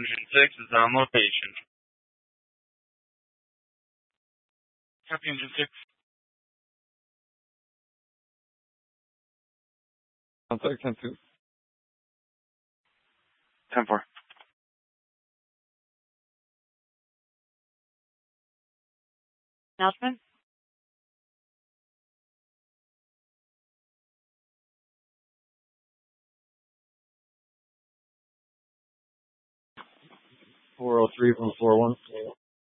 Engine 6 is on location. Copy Engine 6. Contact 10-2. 10-4. Announcement? .403 from 4-1.